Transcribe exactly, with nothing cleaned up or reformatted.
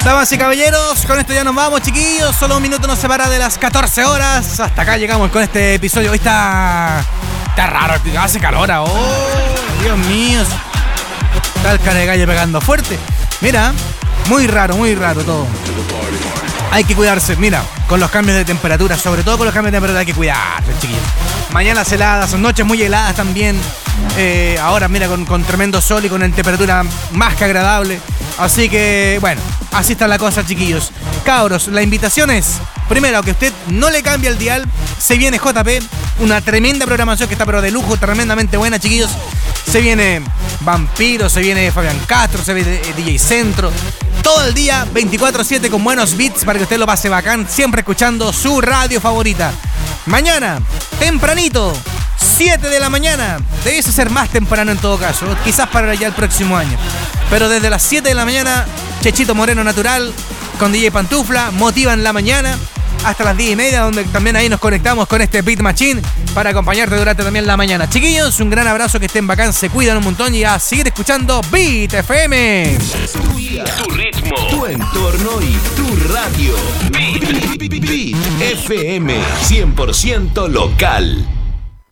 Damas y caballeros, con esto ya nos vamos, chiquillos. Solo un minuto nos separa de las catorce horas. Hasta acá llegamos con este episodio. Hoy está... Está raro, hace calor. Oh, Dios mío. Está el cara de calle pegando fuerte. Mira, muy raro, muy raro todo. Hay que cuidarse, mira, con los cambios de temperatura. Sobre todo con los cambios de temperatura hay que cuidarse, chiquillos. Mañanas heladas, son noches muy heladas también. Eh, ahora, mira, con, con tremendo sol y con una temperatura más que agradable. Así que, bueno, así está la cosa, chiquillos. Cabros, la invitación es, primero, que usted no le cambie el dial. Se viene J P, una tremenda programación que está pero de lujo, tremendamente buena, chiquillos. Se viene Vampiro, se viene Fabián Castro, se viene D J Centro. Todo el día, veinticuatro siete, con buenos beats para que usted lo pase bacán, siempre escuchando su radio favorita. Mañana, tempranito, siete de la mañana. Debe ser más temprano en todo caso, quizás para ya el próximo año. Pero desde las siete de la mañana, Chechito Moreno Natural con D J Pantufla motivan la mañana hasta las diez y media, donde también ahí nos conectamos con este Beat Machine para acompañarte durante también la mañana. Chiquillos, un gran abrazo, que estén bacán, se cuidan un montón y a seguir escuchando Beat F M. Tu día, tu ritmo, tu entorno y tu radio. Beat, Beat F M, cien por ciento local.